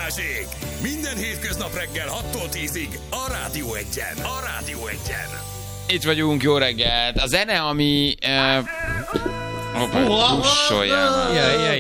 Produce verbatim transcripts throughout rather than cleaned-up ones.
Balázsék! Minden hétköznap reggel hattól tízig a Rádió Egyen. A Rádió Egyen. Itt vagyunk, jó reggelt. A zene, ami... Uh... Hussoljál.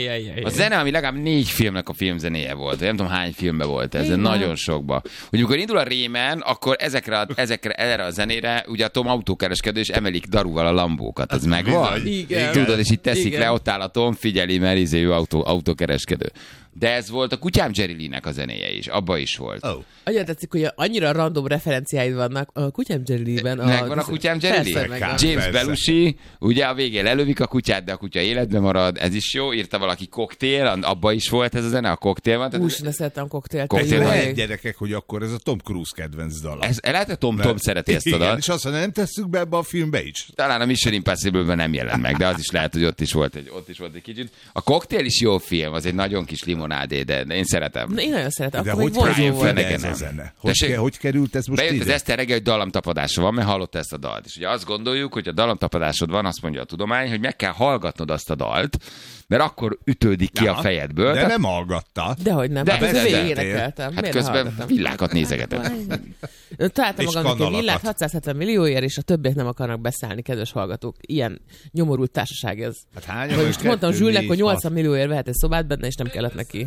A zene, ami legalább négy filmnek a filmzenéje volt. Nem tudom, hány filmben volt ez, de nagyon sokba. Hogy amikor indul a Rémen, akkor ezekre, ezekre, erre a zenére ugye a Tom autókereskedő és emelik darúval a lambókat. Ez megvan? Igen. Tudod, és itt teszik Igen. le, ott áll a Tom, figyeli, mert izé ő autó, autókereskedő. De ez volt a Kutyám Jerry Lee-nek a zenéje is. Abba is volt. Oh. Annyira tetszik, hogy annyira random referenciáid vannak a Kutyám Jerry Lee-ben. Megvan a Kutyám Jerry Lee? Megvan. James Belushi, ugye a végén lelövik a kutyát, de a kutya életben marad, ez is jó. Írta valaki Koktél, abba is volt ez a zene, a Koktél van. Hús, de szeretem koktélt. Koktél. Lehet, gyerekek, hogy akkor ez a Tom Cruise kedvenc dala. Ez, lehet, hogy Tom, Tom szereti ezt a Igen, dalt. és azt mondja, nem tesszük be ebbe a filmbe is. Talán a Mission Impossible-ben nem jelent meg, de az is lehet, hogy ott is volt egy, ott is volt egy kicsit. A Koktél is jó film, az egy nagyon kis limonádé, de én szeretem. Na, én nagyon szeretem. De Akkor hogy még vonzó került volt. ez nem. a zene? Hogy, Tessék? ke, hogy került ez most Bejött az ide? Eszter reggel, hogy dallamtapadása van, mert hallotta ezt a dalt. És ugye azt gondoljuk, hogy a dallamtapadásod van, azt mondja a tudomány, hogy meg kell hallgatnod azt a dalt, mert akkor ütődik ki Ja, a fejedből. De Tehát- nem hallgatta. Dehogy nem. De Hát közben persze. végig énekeltem. Hát Miért közben hallgattam? villákat nézegetett. Találtam És magamnak egy kanalakat. villát hatszázhetven millióért, és a többiek nem akarnak beszállni, kedves hallgatók. Ilyen nyomorult társaság ez. Hát hány? Vagy most mondtam Zsülnek, hogy nyolcvan millióért vehet egy szobát benne, és nem kellett neki.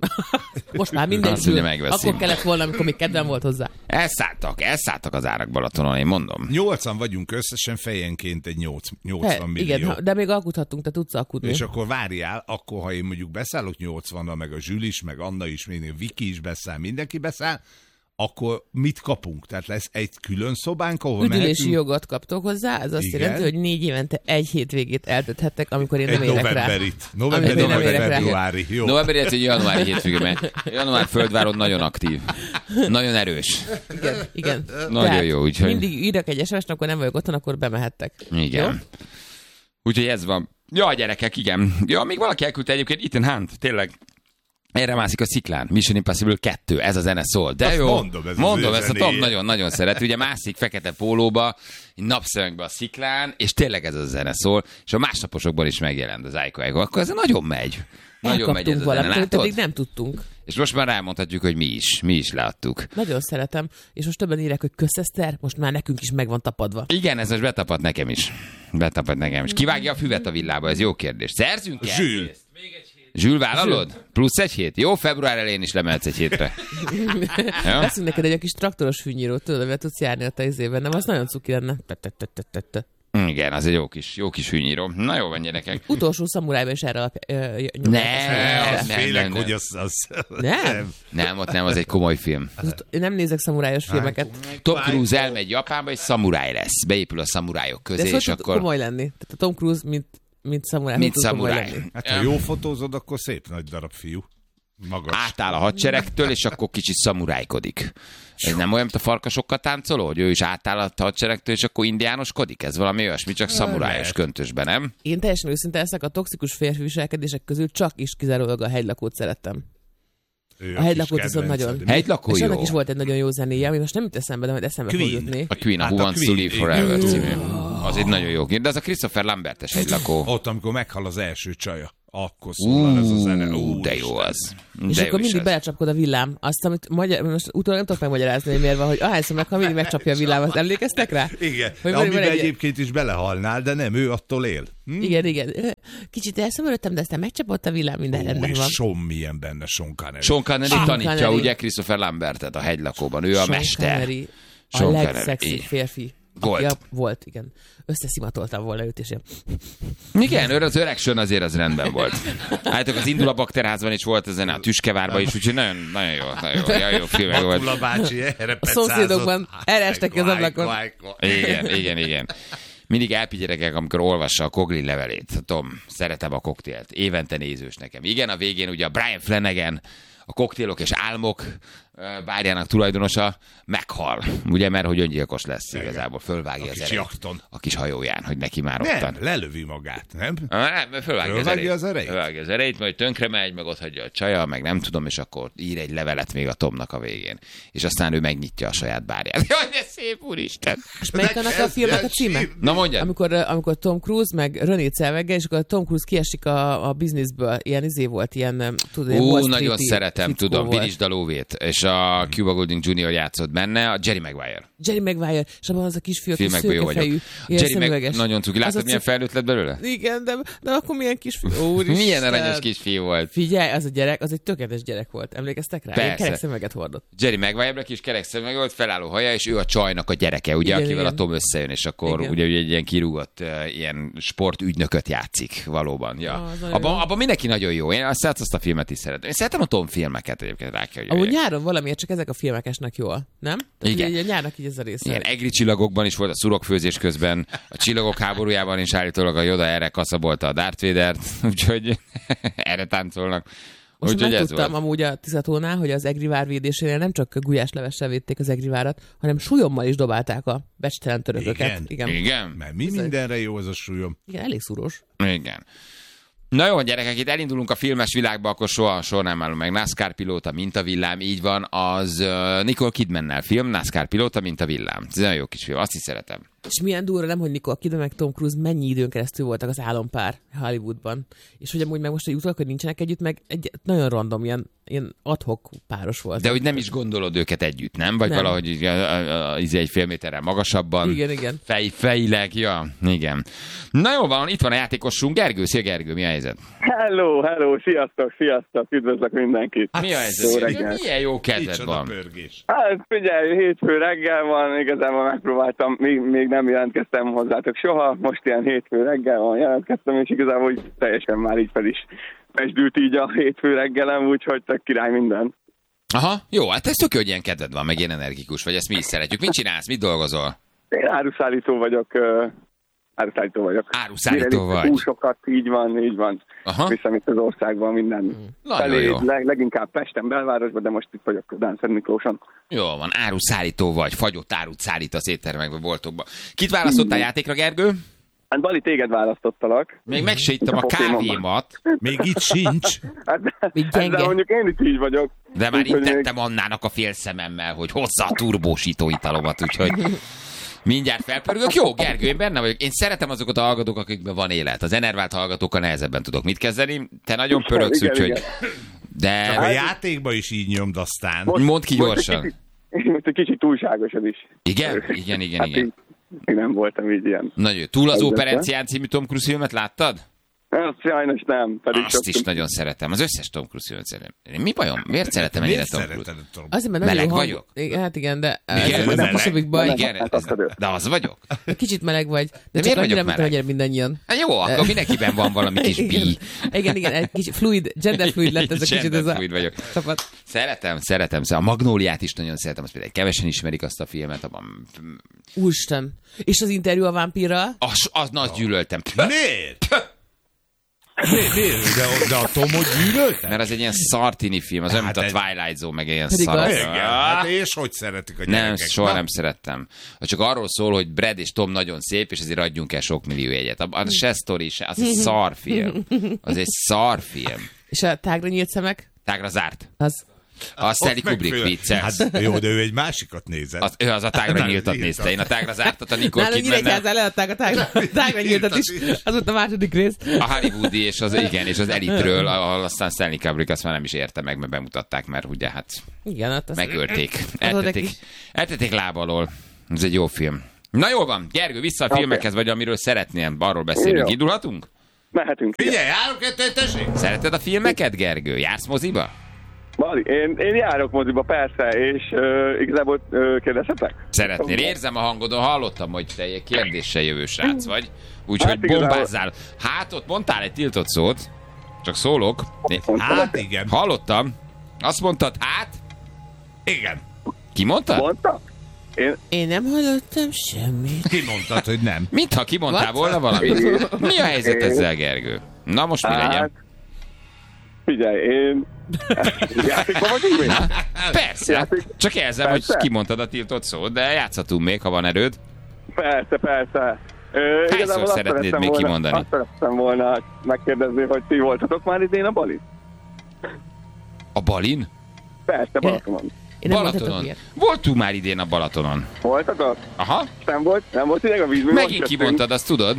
Most már mindegy. Azt mondja, Zsül. megveszi. Akkor kellett volna, amikor még kedvem volt hozzá. Elszálltak, elszálltak az árak Balatonon, én mondom. Nyolcan vagyunk összesen, fejenként egy nyolc, He, nyolcvan millió. igen, de még alkuthattunk, te tudsz alkudni. És akkor várjál, akkor ha én mondjuk beszállok nyolcvannal, meg a Zsül is, meg Anna is, még Viki is beszáll, mindenki beszáll, akkor mit kapunk? Tehát lesz egy külön szobánk, ahol Üdülési mehetünk? jogot kaptok hozzá, ez azt Igen. jelenti, hogy négy évente egy hétvégét eltölthettek, amikor én Egy nem érek rá. novemberit. Novemberi, Amikor én nem vagy érek rá. februári. Jó. November, illetve januári hétvége, mert január földváron nagyon aktív. Nagyon erős. Igen, igen. Nagyon Tehát jó, úgyhogy- mindig írok egy es em es-t, akkor nem vagyok otthon, akkor bemehettek. Igen. Úgyhogy ez van. Ja, gyerekek, igen. Ja, még valaki elküldte egyébként Ethan Hunt, tényleg. Erre mászik a sziklán. Mission Impossible kettő, ez a zene szól. De Azt jó, mondom, ez az mondom ő ezt a Tom zenéje. nagyon-nagyon szeret. Ugye mászik fekete pólóba, napszemekbe a sziklán, és tényleg ez a zene szól, és a másnaposokban is megjelent az Aiko Aiko. Akkor ez nagyon megy. Nagyon megy ez Elkaptunk a zene, valamit, amit eddig látod? nem tudtunk. És most már rámondhatjuk, hogy mi is. Mi is leadtuk. Nagyon szeretem, és most többen írják, hogy köszeszter, most már nekünk is megvan tapadva. Igen, ez most betapad nekem is. Betapad nekem is. Kivágja a füvet a villába? Ez jó kérdés. Szerzünk el? Zsül. Zsül, vállalod? Plusz egy hét? Jó, február elején is lemehetsz egy hétre. Ja? Veszünk neked egy kis traktoros fűnyírót, tudod, amivel tudsz járni a te izében, nem? Az nagyon cuki lenne. Te-te-te-te-te. Igen, az egy jó kis, jó kis hűnyíró. Na jó van, gyerekek. Utolsó szamurájban is erre alapja. ö, ö, Ne, nyomják azt, nem, Félek, nem, nem. hogy az... az Nem? Nem, ott nem, az egy komoly film. Az ut- Én nem nézek szamurájos filmeket. Tom Cruise elmegy Japánba, és szamuráj lesz. Beépül a szamurájok De ez közé, hogy és tud akkor... komoly lenni? Tehát a Tom Cruise, mint, mint szamuráj. Mint hogy tud komoly szamuráj. lenni? Hát ha jó fotózod, akkor szép nagy darab fiú. Magas. Átáll a hadseregtől, és akkor kicsit szamurájkodik. Ez nem olyan, mint a farkasokkal táncoló, hogy ő is átáll a hadseregtől, és akkor indiánoskodik? Ez valami olyasmi, csak szamurájos lehet. köntösben, nem? Én teljesen őszinte leszek, a toxikus férfi viselkedések közül csak is kizárólag a hegylakót szerettem. Ő A hegylakót kis viszont kedvenced. nagyon. Hegylakó És jó. annak is volt egy nagyon jó zenéje, ami most nem jut eszembe, de majd eszembe fog Queen. jutni. A Queen, a Hát Who a Wants to Queen, Live igen. Forever című. Az egy nagyon jó. De az a Christopher Lambertes hegylakó. Ott, amikor meghal az első csaja, akkor szólal ez a zene. Ú, de Isten. jó az. És De akkor jó is mindig az. belecsapkod a villám. Azt, amit magyar, most utólag nem tudok megmagyarázni, hogy miért van, hogy ahányszor meghal, mindig megcsapja a villámat. Emlékeztek rá? Igen, Hogy de van- van amiben egy- egyébként is belehalnál, de nem, ő attól él. Hm? Igen, igen. Kicsit elszomorodtam, de aztán megcsapott a villám, minden Ó, rendben és van. Sean milyen benne, Sean Connery. Sean Connery Sean tanítja Connery. ugye Christopher Lambertet a hegylakóban. Ő a Sean mester. Connery, a Sean Connery. legszexibb férfi. Volt. Ja, volt, igen. Összeszimatoltam volna őt, és ilyen... Igen, ő az öreg Sean azért az rendben volt. Állítok, az Indul a Bakterházban is volt ezen, a Tüskevárban is, úgyhogy nagyon, nagyon jó, nagyon jó, nagyon jó filmek volt. Matula bácsi erre A szomszédokban erre estek ki az ablakon. Igen, igen, igen. Mindig elpigyerekek, amikor olvassa a Kogli levelét. Tom, szeretem a koktélt. Évente nézős nekem. Igen, a végén ugye a Brian Flanagan, a koktélok és álmok, bárjának tulajdonosa meghal, ugye, mert hogy öngyilkos lesz igazából, fölvágja az erejét. Jakton. A kis hajóján, hogy neki már Nem, ottan. lelövi magát, nem? Nem, fölvágja, Fölvágja az erejét. az erejét? Fölvágja az erejét, majd tönkre megy, meg ott hagyja a csaja, meg nem tudom, és akkor ír egy levelet még a Tomnak a végén. És aztán ő megnyitja a saját bárját. Jaj, de szép, úristen! És melyik annak a filmnek a címe? Na mondjad! Amikor, amikor Tom Cruise meg René Zellweger, és akkor Tom Cruise kiesik a, a bizniszből. Ilyen izé volt, ilyen... Tudod, ilyen Ú, Wall nagyon Street-i szeretem, fickó tudom, volt. Vinisd a lóvét, és a Cuba Gooding junior játszott benne, a Jerry Maguire. Jerry Maguire, és abban az a kisfiú, aki Filmekből jó vagyok. szőkefejű, Jerry meg szemüveges. nagyon cuki. Látod, Az a milyen cik- felnőtt lett belőle? Igen, de, de akkor milyen kisfiú. Úristen. Milyen aranyos kisfiú volt. Figyelj, az a gyerek, az egy tökéletes gyerek volt. Emlékeztek rá? Persze. Én kerek szemüveget hordott. Jerry Maguire-nek is kerek szemüveg volt, felálló haja, és ő a csajnak a gyereke, ugye, Igen, akivel igen. a Tom összejön, és akkor Igen. ugye, ugye egy ilyen kirúgott uh, ilyen sportügynököt játszik valóban. Ja. Ah, az nagyon abban, jó. abban mindenki nagyon jó. Én azt, azt a filmet is szeretem. Én szeretem a Tom filmeket egyébként, rá kell, hogy Amúgy jöjjek. nyáron valamiért csak ezek a filmek esnek jól, nem? Tehát Igen. Ugye, ugye nyárnak így ez a része. Ilyen egri csillagokban is volt a szurokfőzés közben, a csillagok háborújában is állítólag a Yoda erre kaszabolta a Darth Vadert, úgyhogy erre táncolnak. Most Úgyhogy ez megtudtam volt. amúgy a Tiszatónál, hogy az egrivár védésénél nem csak gulyáslevessel védték az egrivárat, hanem súlyommal is dobálták a becstelen törököket. Igen? Igen. Igen? Mert mi mindenre jó az a súlyom. Igen, elég szúrós. Igen. Na jó, gyerekek, itt elindulunk a filmes világba, akkor soha sor nem állunk meg. NASCAR pilóta, mint a villám, így van, az uh, Nicole Kidmannel film, NASCAR pilóta, mint a villám. Ez nagyon jó kis film, azt is szeretem. És milyen durva, nem, hogy Nicole Kidman meg Tom Cruise mennyi időn keresztül voltak az álompár Hollywoodban. És hogy amúgy meg most, hogy utalak, hogy nincsenek együtt, meg egy nagyon random, ilyen, ilyen ad-hoc páros volt. De hogy nem is gondolod őket együtt, nem? Vagy Nem. valahogy így, a- a- a- izé egy fél méterrel magasabban. Igen, igen. Fej, fejileg, ja, igen. Na jó van, itt van a játékosunk, Gergő. Szia Gergő, mi a helyzet? Hello, hello, sziasztok, sziasztok, üdvözlök mindenkit. Mi a Jó helyzet? reggelt. Milyen jó kedved Micsoda van. pörgés. Hát figyelj, hétfő reggel van, igazából megpróbáltam, még, még nem jelentkeztem hozzátok soha, most ilyen hétfő reggel van, jelentkeztem, és igazából úgy teljesen már így fel is pesdült így a hétfő reggelem, úgyhogy tök király minden. Aha, jó, hát ez tök jó, hogy ilyen kedved van, meg ilyen energikus vagy, ezt mi is szeretjük. Mit csinálsz, mit dolgozol? Én áruszállító vagyok, uh, áruszállító vagyok. Áruszállító vagy. Húsokat, így van, így van. Aha. Viszem itt az országban minden. Nagyon Felé, jó. leg, leginkább Pesten, belvárosban, de most itt vagyok Dánszert Miklóson. Jó van, áruszállító vagy, fagyott árut szállítasz éttermekbe, boltokba. Kit választottál játékra, Gergő? Hát Bali, téged választottalak. Még meg se ittam a kávémat, Még itt sincs. Hát, Még hát gyenge. de mondjuk én is így vagyok. de már Úgyhogy még- intettem Annának a fél szememmel, hogy hozza a turbósító italomat, úgyhogy mindjárt felpörgök. Jó, Gergő, én benne vagyok. Én szeretem azokat a hallgatók, akikben van élet. Az enervált hallgatókkal nehezebben tudok mit kezdeni. Te nagyon pörögsz, Igen, úgyhogy... igen. De A játékba is így nyomd aztán. Most- mondd ki most egy gyorsan. kicsit- Most egy kicsit túlságos ez is. Igen? Igen, igen, Hát igen. így- Én nem voltam így ilyen. Nagyon jó. Túl az Egyetlen. Operencián című Tom Cruise filmet láttad? Hát, sajnos nem. Pedig Azt sok- is nagyon szeretem. Az összes Tom Cruise filmet szeretem. Mi bajom? Miért szeretem ennyire Miért Tom Cruise? szereted a Tom? Azért, mert nagyon Meleg hang... vagyok? Igen, hát igen, de Igen, ez meleg. a kisebbik baj. Igen, Hát ez, azt de az vagyok. Kicsit meleg vagy, de, miért csak vagyok annyira, mint meleg? hogy mindannyian. Hát jó, akkor mindenkiben van valami kis Igen. bí. Igen, igen, egy kicsit fluid, genderfluid lett ez a kicsit ez a Genderfluid vagyok. csapat. Szeretem, szeretem. A Magnóliát is nagyon szeretem, azt például kevesen ismerik azt a filmet. Abban... Úristen. És az interjú a vámpírral? Az, az nagy gyűlöltem. Miért? Miért? Miért? De, de a Tomot gyűlölted? Mert az egy ilyen szartini film, az olyan, mint Hát a egy- Twilight Zone, meg ilyen Pedig szar. az. Igen, hát és hogy szeretik a gyerekek? Nem, soha Na, nem szerettem. Csak arról szól, hogy Brad és Tom nagyon szép, és ezért adjunk el sok millió jegyet. Az se sztori, se, az egy szarfilm. Az egy szarfilm. És a tágra nyílt szemek? Tágra zárt. Az. A Stanley Ott Kubrick megfél- vicces. Hát jó, de ő egy másikat nézett. Az, ő az a tágra Nem, nyíltat nyíltat. nézte. Én a tágra zártat, a Nicole Nálunk Kidmannel. nyíregyházán leadták a tágra, tágra nyíltat is. Az volt a második rész. A Hollywoodi és az, igen, és az Elitről, ahol aztán Stanley Kubrick azt már nem is érte meg, mert bemutatták, mert ugye hát Igen, ott az... megölték. Az Eltették, neki. eltették láb alól. Ez egy jó film. Na jól van, Gergő, vissza a filmekhez, vagy amiről szeretnél, arról beszélünk. Jó. Indulhatunk? Mehetünk. Figyelj, járok egy tessék! Szereted a filmeket, Gergő? Jársz moziba? Bali, én, én járok moziba, persze, és uh, igazából uh, kérdezhetek? Szeretnél. Érzem a hangodon, hallottam, hogy te egy kérdéssel jövő srác vagy. Úgyhogy Hát igazából- bombázzál. Hát ott mondtál egy tiltott szót. Csak szólok. Hát igen. Hallottam. Azt mondtad, hát? Igen. Ki mondta? Mondta? Én, Én nem hallottam semmit. Ki mondtad, hogy nem? Mintha kimondtál What? volna valamit. Mi a helyzet ezzel, Gergő? Na most mi hát, legyen? figyelj, én Játékban vagyunk még? Na, persze. Játék? Csak jelzem, Persze. hogy kimondtad a tiltott szót, de játszhatunk még, ha van erőd. Persze, persze. Ö, Hányszor igazából azt szeretnéd szerettem még volna, kimondani? Azt szerettem volna megkérdezni, hogy ti voltatok már idén a Balin? A Balin? Persze, Balatonon. Én nem Balatonon. mondhatok ilyet. Voltunk már idén a Balatonon. Voltatok? Aha. Nem volt? Nem volt ideg a víz? Mi Megint most kimondtad, azt tudod?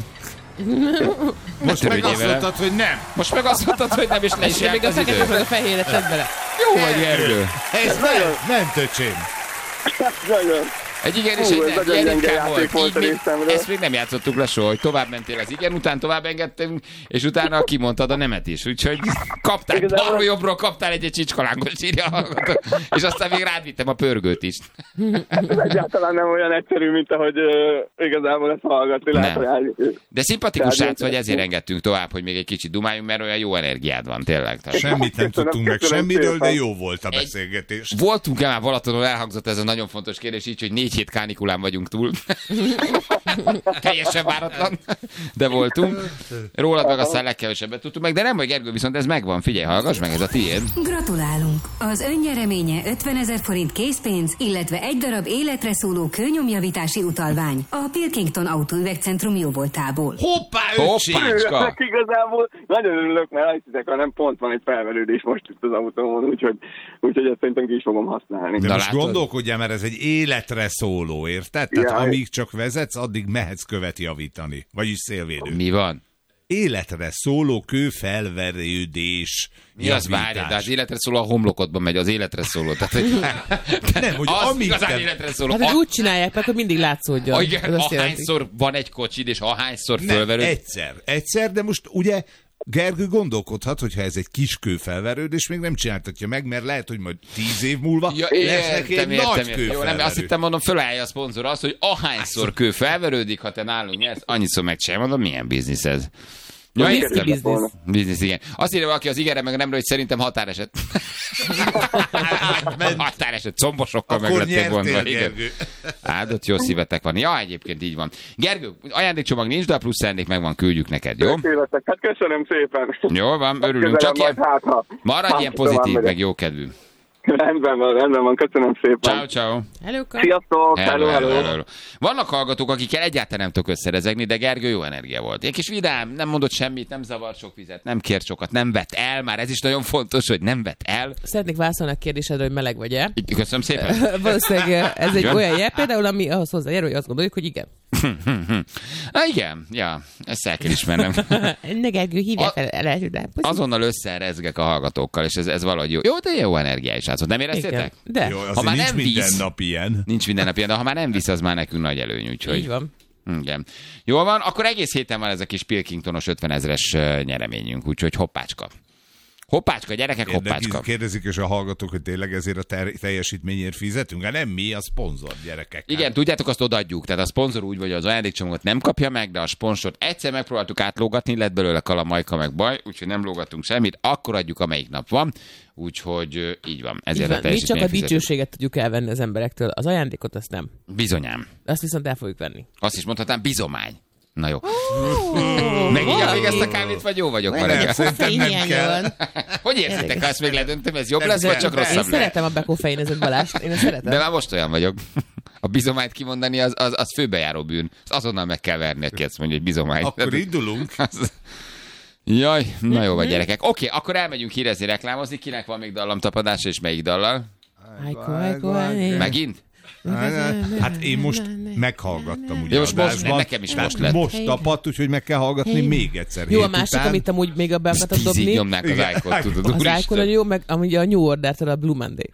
Most meg törődjél azt vele. mondtad, hogy nem. Most meg azt mondtad, hogy nem is le is És még járt a az fekete idő. meg a fehérre tedd bele. Jó vagy, Gergő. Ez nem, nem töcsém. Nagyon. Egy igen és Hú, egy ez nem. nagyon Ilyen gyenge ritkán játék volt. volt Így a még, részemről. ezt még nem játszottuk le soha, hogy tovább mentél az igen, után tovább engedtünk, és utána kimondtad a nemet is. Úgyhogy kaptál, Igazából- balról jobbról kaptál egy csicskalángot, írja a hallgató. És aztán még rád vittem a pörgőt is. Ez egyáltalán nem olyan egyszerű, mint ahogy uh, igazából ezt hallgatni lehet. Nem. Hogy De szimpatikus Tehát srác vagy, ilyen- ezért engedtünk tovább, hogy még egy kicsit dumáljunk, mert olyan jó energiád van, tényleg. Tehát Semmit nem Köszönöm, tudtunk meg köszönöm semmiről, de szépen. jó volt a beszélgetés. voltunk-e már Balatonon, elhangzott ez a nagyon fontos kérdés, így, hogy négy hét kánikulán vagyunk túl. Teljesen váratlan, de voltunk. Rólad meg aztán legkevesebbet tudtuk meg, de nem vagy, Gergő, viszont ez megvan. Figyelj, hallgass meg, ez a tiéd. Gratulálunk! Az önnyereménye ötvenezer forint készpénz, illetve egy darab életre szóló kőnyomjavítási utalvány a Pilkington Autóüvegcentrum jóvoltából. Hoppá, öcsém! Hoppácska! Örülök igazából, nagyon örülök, mert azt hiszek, hanem pont van egy felverődés most itt az autómon, úgyhogy, úgyhogy ezt szerintem ki is fogom használni. De Na, most látod? gondolkodjál, mert ez egy életre szóló, érted? Tehát Jaj. amíg csak vezetsz, addig mehetsz követ javítani. Vagyis szélvédő. Mi van? Életre szóló kőfelverődés. Mi az, várja, de az életre szóló a homlokodban megy, az életre szóló. Tehát, hogy Nem, hogy az amíg igazán te... életre szóló. Hát, hogy A- úgy csinálják meg, hogy mindig látszódjon. a- Ez igen, azt jelenti. ahányszor van egy kocsid, és ahányszor Nem, fölverőd. egyszer. Egyszer, de most ugye Gergő gondolkodhat, hogyha ez egy kis kőfelverődés, még nem csináltatja meg, mert lehet, hogy majd tíz év múlva Ja, lesz neki egy értem, értem, nagy értem. Jó, nem, kőfelverődés. azt hittem, mondom, fölállja a szponzor azt, hogy ahányszor kő felverődik, ha te nálunk nyersz, annyiszor megcsinálj. Mondom, milyen biznisz ez? Ja, Biznisz, értem. biznisz. Biznisz, igen. Azt írja valaki az igenre, meg nem, hogy szerintem határeset. határeset, combosokkal meg Akkor lették nyertél, vonva. Igen. Gergő. Áldott jó szívetek van. Ja, egyébként így van. Gergő, ajándékcsomag nincs, de a plusz ajándék megvan, küldjük neked, jó? Széletek, hát köszönöm szépen. Jó van, örülünk. Közelebb Csak ilyen, majd, hát, ha- maradj ha ilyen tovább pozitív, megyek. meg jókedvű. Rendben van, rendben van, köszönöm szépen. Ciao, ciao. Hello-ka. Sziasztok, Hello, hello, hello, hello. hello. Vannak hallgatók, akikkel egyáltalán nem tudok összerezegni, de Gergő jó energia volt. Egy kis vidám, nem mondott semmit, nem zavart sok vizet, nem kért sokat, nem vett el, már ez is nagyon fontos, hogy nem vett el. Szeretnék válaszolni a kérdésedre, hogy meleg vagy-e. Így, köszönöm szépen. Valószínűleg ez egy Igen? olyan jel például, ami ahhoz hozzájárul, hogy azt gondoljuk, hogy igen. Na igen, ja, ezt el kell ismernem. Ne Gergő, hívják A- fel, el lehet, de Azonnal összerezgek a hallgatókkal, és ez, ez valahogy jó. Jó, de jó energia is átszott. Nem éreztétek? igen. De, Jó, Ha azért már nincs nem minden víz. nap ilyen. Nincs minden nap ilyen, de ha már nem visz, az már nekünk nagy előny, úgyhogy... így van. Igen. Jól van, akkor egész héten van ez a kis Pilkingtonos ötvenezres ö, nyereményünk, úgyhogy hoppácska. Hoppácska, gyerekek, hoppácska. Érdekes, kérdezik is a hallgatók, hogy tényleg ezért a ter- teljesítményért fizetünk? Hát nem mi, a szponzor, gyerekek. Igen, tudjátok, azt odaadjuk. Tehát a szponzor úgy, hogy az ajándékcsomagot nem kapja meg, de a sponsort egyszer megpróbáltuk átlógatni, lett belőle kalamajka meg baj, úgyhogy nem lógatunk semmit, akkor adjuk, amelyik nap van. Úgyhogy ö, így van. Ezért Így a van. Mi csak a teljesítményért fizetünk. dicsőséget tudjuk elvenni az emberektől, az ajándékot azt nem. Bizonyám. Azt viszont el fogjuk venni. Azt is mondhatnám, bizomány. Na jó. Megigyam még ezt a kávét, vagy jó vagyok ma Nem, reggel? szerintem nem kell. Hogy érzitek, ha ezt még ledöntöm, ez jobb Ez lesz, vagy kell. csak Én Én rosszabb lesz? szeretem a bekoffeinezett Balást, én ezt szeretem. De már most olyan vagyok. A bizományt kimondani, az, az, az főbejáró bűn. Az azonnal meg kell verni, aki ezt mondja, hogy bizomány. Akkor indulunk. Az... Jaj, na jó vagy gyerekek. Oké, okay, akkor elmegyünk hírezni, reklámozni. Kinek van még dallamtapadása, és melyik dallal? Ajko, ajko, ajko. Megint? Hát én most meghallgattam ugye Jó, most most- adásban. nekem is Tehát most lett. Most tapadt, úgyhogy meg kell hallgatni még egyszer. Jó, a hét másik, után. amit amúgy még be akartam Tízig dobni, nyomnák az Igen. ájkot, tudod, az úristen. Icon nagyon jó, meg amúgy a New Order-től a Blue Monday.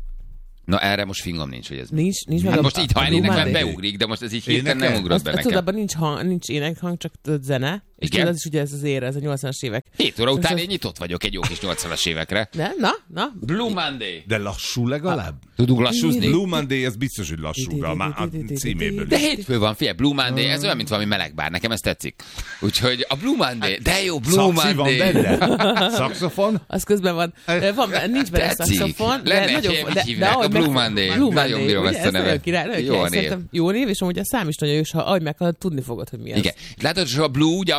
Na erre most fingom nincs, hogy ez mi. Nincs, nincs meg Hát a, most így, a ha Blue eléneklem, Monday. beugrik, de most ez így hirtelen Énekel? nem ugrott Azt, be tudod, nekem. abban nincs, hang, nincs énekhang, csak tudod, zene. És Igen? tudod, az is ugye ez az ér, ez a nyolcvanas évek. Hét óra után az- én nyitott vagyok egy jó kis nyolcvanas évekre. Ne? Na, na. Blue Monday. De lassú legalább? Tudunk lassúzni? Blue Monday, ez biztos, hogy lassú, de a, má- a címéből De is. hétfő van, figyelj, Blue Monday, ez olyan, mint valami melegbár, nekem ez tetszik. Úgyhogy a Blue Monday, de jó, Blue Szaxi van Monday. benne? Szaxofon? Az közben van. Van, nincs benne Tetszik. szaxofon, Lenne de egy nagyon... helyen, De, így hívják, ahogy a Blue meg- Monday. Blue Nagyon Monday, bírom ugye? ezt a nevet. nagyon király, nagyon Jó király. a név. Szerintem jó név, és amúgy a szám is nagyon jó, és ha ahogy meghallod, tudni fogod, hogy mi ez. Igen. Látod, hogy a Blue ugye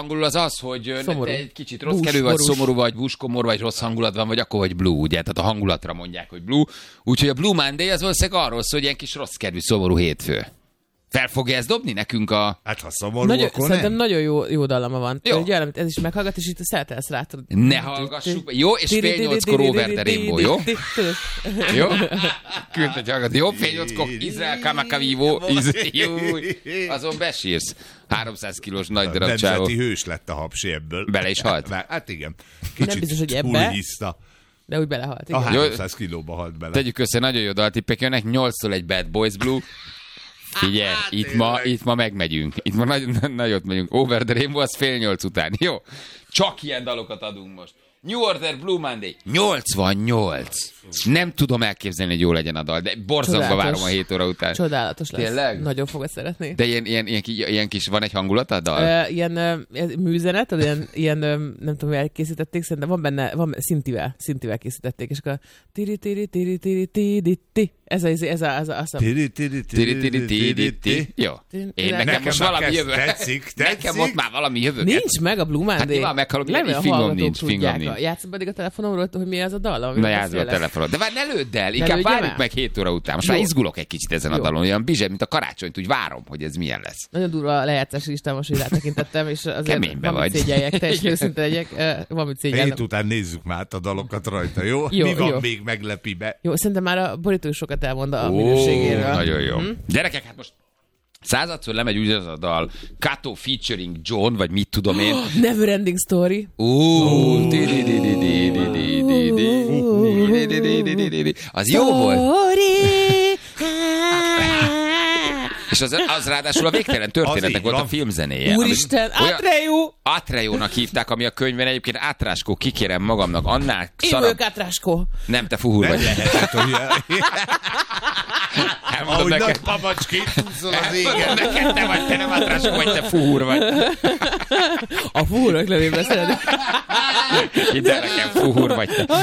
angolul az az, hogy szomorú. egy kicsit rossz Bús, kerül, vagy borús. szomorú, vagy búskomor, vagy rossz hangulat van, vagy akkor vagy blue, ugye? Tehát a hangulatra mondják, hogy blue. Úgyhogy a Blue Monday az valószínűleg arról szól, hogy ilyen kis rossz kedvű, szomorú hétfő. Fel fogja ezt dobni nekünk a... Hát ha szomorú, Nagyon, akkor szerintem nem. nagyon jó, jó dallama van. Jó. Ugye, amit ez is meghallgat, és itt szeretelsz rá. Tudod. Ne hallgassuk. Jó, és fél nyolckor Over the Rainbow, jó? Jó? Küld, hogy hallgat. Jó, fél nyolckor Izrael Kamakavivo. Azon besírsz. háromszáz kilós nagy darab csávó. Nemzeti hős lett a Hapsi ebből. Bele is halt? Hát igen. Kicsit Nem biztos, hogy ebbe. túlhiszta. De úgy belehalt. A Igen. háromszáz kilóba halt bele. Tegyük össze, nagyon jó daltippek jönnek. nyolctól egy Bad Boys Blue. Figyelj, itt ma, itt ma megmegyünk. Itt ma nagy, nagyot megyünk. Over the Rainbow, az fél nyolc után. Jó? Csak ilyen dalokat adunk most. New Order, Blue Monday. nyolcvannyolc. Nem tudom elképzelni, hogy jó legyen a dal, de borzongva Csodálatos. várom a hét óra után. Csodálatos lesz. Tényleg? Nagyon fogod szeretni. De ilyen, ilyen, ilyen, ilyen kis, van egy hangulata a dal? Ö, ilyen ö, ez műzenet, az ilyen, ilyen ö, nem tudom, hogy készítették, szerintem van benne, van szintivel, szintivel készítették, és akkor a tiri tiri tiri tiri tiri ti. Ez a, ez a, ez a, ez a, ez a Tiri, tiri, Tiri, tiri, tiri, ti. Jó. Én nekem Nekem most már valami kezd- jövő. tetszik, Nekem tetszik. ott már valami jövő. Nincs meg a Blue Monday. Hát nyilván meghallom, Legalább így a fingom hallgatók nincs, fingom tudják. nincs. Játszom pedig a telefonomról, hogy mi ez a dal, amiről Na játszd be a beszélek. telefonod. De várj, ne lődd el, Ne inkább lődjem várjuk el? meg hét óra után. Most Jó. már izgulok egy kicsit ezen a Jó. dalon, olyan bizseb, mint a karácsonyt, úgy várom, hogy ez milyen lesz. Nagyon durva a lejátszási listám, most, hogy rátekintettem, és azért Keménybe van, mit vagy. szégyeljek, teljesen őszinte legyek, eh, van, mit szégyellem. Hét után nézzük már át a dalokat rajta, jó? Jó, Mi van jó. még meglepibe? Jó, szerintem már a borító is sokat elmond a minőségéről. Nagyon jó. Hm? Gyerekek, hát most századszor lemegy úgy az a dal, Kato featuring John, vagy mit tudom én. Never Ending Story. Ú, di- di- di- di- di- di- di- di- di- di- di- di- di- di- di. Az jó volt. És az, az ráadásul a végtelen Az történetek így volt a van. filmzenéje. Úristen, Ami- olyan- Atreyu! Atrejónak hívták, ami a könyvben egyébként Átráskó, kikérem magamnak, annál Én szarabb. vagyok Átráskó. Nem, te fuhur Nem vagy. lehetett, hogy Elmondom ahogy neked. nagy papacskét húzol az Elmondom égen. neked, te vagy, te nem Átráskó vagy, te fuhur vagy. A fúrok levébe szeretem. Hidd el nekem, fuhur vagy te.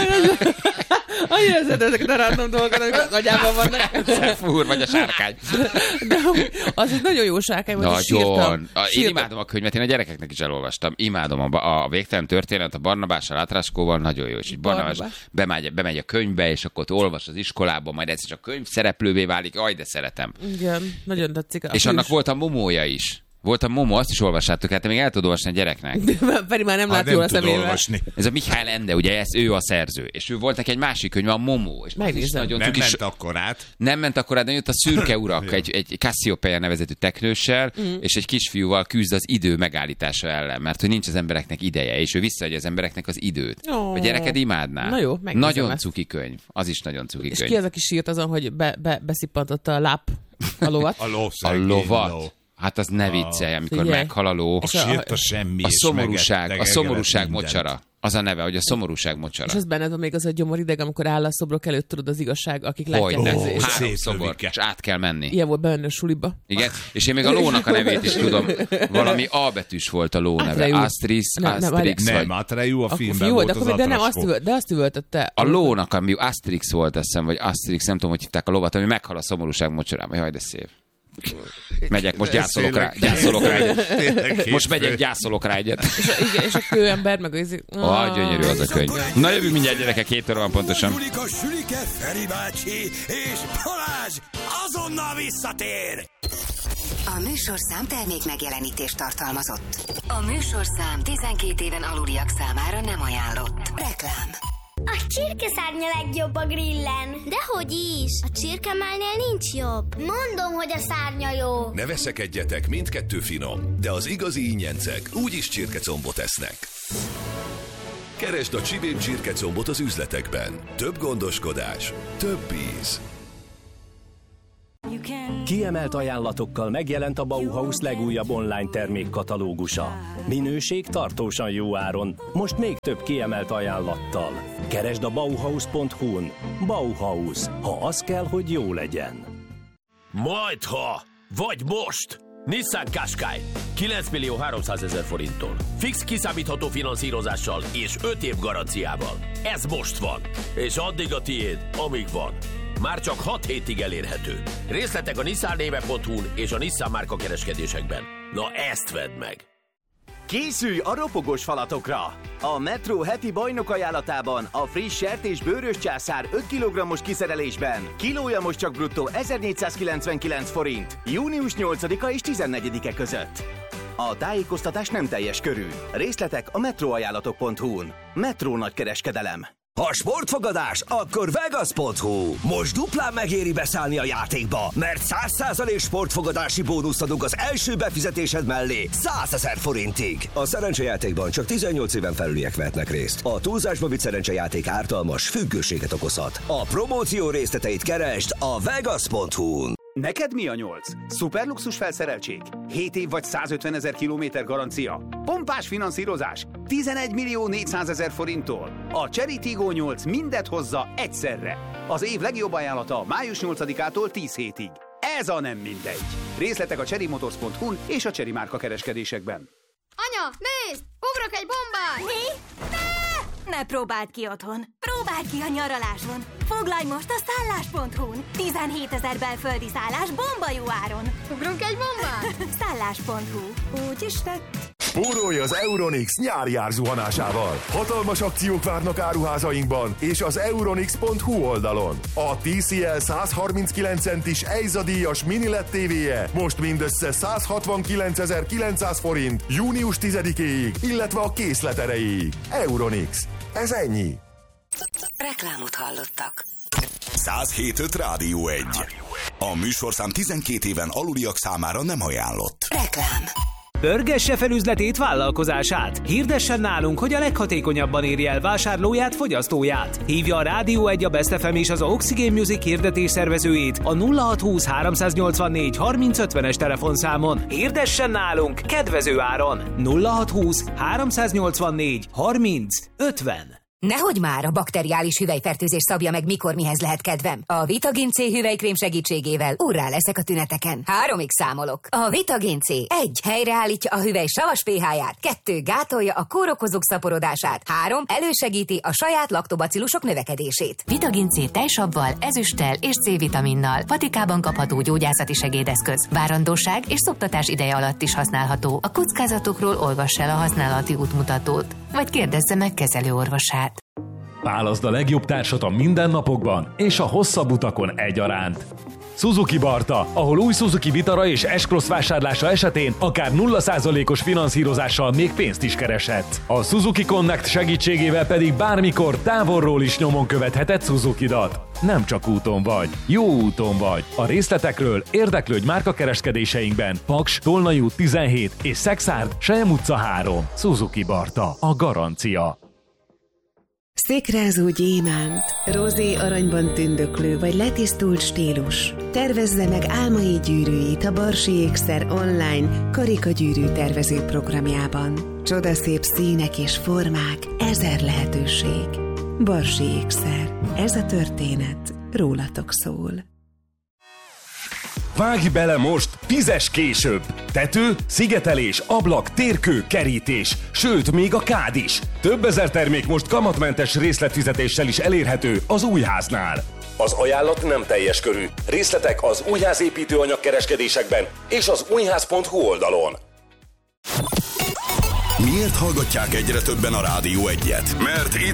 Annyira szeretem ezeket a random dolgokat, amik az agyában vannak. Te fuhur vagy a sárkány. De az egy nagyon jó sárkány volt, és sírtam. Nagyon. A- Én Sírtam. imádom a könyvet, én a gyerekeknek is elolvastam. Imádom a, ba- a végtelen történet a Barnabással, Átráskóval, nagyon jó. És így Barnabás Barnabás. bemegy, bemegy a könyvbe, és akkor ott olvas az iskolában, majd egyszer csak könyv szereplővé válik. Aj, de szeretem. Igen, nagyon tetszik. A És fős. annak volt a momója is. Volt a momó, azt is olvassátok, hát te még el tudod olvasni a gyereknek. Pedig már nem Hát lát nem jól a tud szemével. olvasni. Ez a Mihály Ende, ugye ez, ő a szerző. És ő volt neki egy másik könyve, a Momó. És az is Megnézem. nagyon Nem cuki, ment akkor át. nem ment akkor, de jött a szürke urak, egy, egy Cassiopeia nevezetű teknőssel, mm. és egy kisfiúval küzd az idő megállítása ellen, mert hogy nincs az embereknek ideje, és ő visszaadja az embereknek az időt. Ó. A gyereked imádná. Na jó, megnézem Nagyon ezt. cuki könyv. Az is nagyon cuki És könyv. ki az, aki sírt azon, hogy be, be, beszippantotta a láp a lovat? A ló A szegény lovat? ló. Hát az ne viccelj, amikor Figyelj. meghal a ló. A sírt a semmi, A és szomorúság, a megettegeget szomorúság mindent. mocsara. Az a neve, hogy a szomorúság mocsara. És az benned van még az a gyomorideg, amikor áll a szobrok előtt, tudod, az igazság, akik Hogy látják ne? Ó, nézést. Három szép szobor, lövike. és át kell menni. Ilyen volt benne a suliba. Igen, és én még a lónak a nevét is tudom. Valami A betűs volt a ló neve. Atreyu. Asterix, Nem, nem, Asterix Nem, vagy. Atreyu a Akkor filmben jó, volt de, az akkor, de nem azt, Atraskó. üvöl, de azt üvöltötte. A lónak, ami Asterix volt, azt hiszem, vagy Asterix, nem tudom, hogy hívták a lovat, ami meghal a szomorúság mocsorában. Jaj, de szép. Megyek, most gyászolok rá, gyászolok rá egyet. Tényleg Most megyek, hétfő. gyászolok rá egyet. És a, igen, és a kőember, meg az... Ah, gyönyörű az a könyv. Na jövünk mindjárt, gyerekek, két óra van pontosan. Julika, Sülike, Feri bácsi és Balázs azonnal visszatér! A műsorszám termék megjelenítést tartalmazott. A műsorszám tizenkét éven aluliak számára nem ajánlott. Reklám. A csirkeszárnya legjobb a grillen. Dehogy is. A csirkemálnél nincs jobb. Mondom, hogy a szárnya jó. Ne veszekedjetek, mindkettő finom, de az igazi ingyencek úgyis csirkecombot esznek. Keresd a Csibén csirkecombot az üzletekben. Több gondoskodás, több íz. Kiemelt ajánlatokkal megjelent a Bauhaus legújabb online termékkatalógusa. Minőség tartósan jó áron, most még több kiemelt ajánlattal. Keresd a bauhaus pont hu-n. Bauhaus, ha az kell, hogy jó legyen. Majdha, vagy most! Nissan Qashqai kilenc millió háromszázezer forinttól. Fix kiszámítható finanszírozással és öt év garanciával. Ez most van, és addig a tiéd, amíg van. Már csak hat hétig elérhető. Részletek a nissan néve pont hu-n és a Nissan márka kereskedésekben. Na ezt vedd meg! Készülj a ropogós falatokra! A Metro heti bajnok ajánlatában a friss sertés bőrös császár öt kilogrammos kiszerelésben kilója most csak bruttó ezernégyszázkilencvenkilenc forint, június nyolcadika és tizennegyedike között. A tájékoztatás nem teljes körű. Részletek a metroajánlatok pont hu-n. Metro nagykereskedelem. Ha sportfogadás, akkor Vegas pont hu. Most duplán megéri beszállni a játékba, mert száz százalék sportfogadási bónuszt adunk az első befizetésed mellé százezer forintig. A szerencsejátékban csak tizennyolc éven felüliek vehetnek részt. A túlzásba vitt szerencsejáték ártalmas, függőséget okozhat. A promóció részleteit keresd a Vegas pont hu-n. Neked mi a nyolc? Szuperluxus felszereltség? hét év vagy százötvenezer kilométer garancia? Pompás finanszírozás? tizenegy millió négyszázezer forinttól? A Chery Tiggo nyolc mindet hozza egyszerre. Az év legjobb ajánlata május nyolcadikától tíz hétig. Ez a nem mindegy. Részletek a chery motors pont hu-n és a Chery márka kereskedésekben. Anya, nézd! Ugrok egy bombát! Mi? Ne! Ne próbáld ki otthon. Próbáld ki a nyaraláson. Foglalj most a szállás pont hu-n. tizenhétezer belföldi szállás bomba jó áron. Ugrunk egy bombát? szállás pont hu. Úgy is tett. Spórolj az Euronix nyári árzuhanásával. Hatalmas akciók várnak áruházainkban és az euronix pont hu oldalon. A té cé el száz harminckilenc centis Eiza díjas mini el é dé tévéje most mindössze százhatvankilencezer-kilencszáz forint június tizedikéig, illetve a készlet erejéig. Euronix. Ez ennyi. Reklámot hallottak. száz hét öt Rádió egy. A műsorszám tizenkét éven aluliak számára nem ajánlott. Reklám. Pörgesse fel üzletét, vállalkozását. Hirdessen nálunk, hogy a leghatékonyabban érje el vásárlóját, fogyasztóját. Hívja a Rádió egy, a Best ef em és az Oxygen Music hirdetés szervezőjét a nulla hat húsz háromszáznyolcvannégy harminc ötvenes telefonszámon. Hirdessen nálunk kedvező áron. nulla hat húsz háromszáznyolcvannégy harminc ötven. Nehogy már, a bakteriális hüvelyfertőzés szabja meg, mikor mihez lehet kedvem. A Vitagin C hüvelykrém segítségével úrrá leszek a tüneteken. Háromig számolok. A Vitagin C egy helyreállítja a hüvely savas pé-háját, kettő gátolja a kórokozók szaporodását, három elősegíti a saját laktobacillusok növekedését. Vitagin C tejsabbal, ezüsttel és C-vitaminnal patikában kapható gyógyászati segédeszköz. Várandóság és szoptatás ideje alatt is használható. A kockázatokról olvass el a használati útmutatót, vagy kérdezze meg kezelőorvosát. Válaszd a legjobb társat a mindennapokban és a hosszabb utakon egyaránt. Suzuki Barta, ahol új Suzuki Vitara és S-Cross vásárlása esetén akár nulla százalékos finanszírozással még pénzt is kereshetsz. A Suzuki Connect segítségével pedig bármikor távolról is nyomon követheted Suzukidat. Nem csak úton vagy, jó úton vagy. A részletekről érdeklődj márkakereskedéseinkben. Paks, Tolnai út tizenhét és Szexárd, Selyem utca három. Suzuki Barta, a garancia. Székrázó gyémánt, rozé aranyban tündöklő vagy letisztult stílus. Tervezze meg álmai gyűrűit a Barsi Ékszer online karikagyűrű tervező programjában. Csodaszép színek és formák, ezer lehetőség. Barsi Ékszer. Ez a történet rólatok szól. Vágj bele most, tízes később! Tető, szigetelés, ablak, térkő, kerítés, sőt, még a kád is. Több ezer termék most kamatmentes részletfizetéssel is elérhető az Újháznál. Az ajánlat nem teljes körű. Részletek az Újház építőanyag kereskedésekben és az újház pont hu oldalon. Miért hallgatják egyre többen a Rádió egyet? Mert itt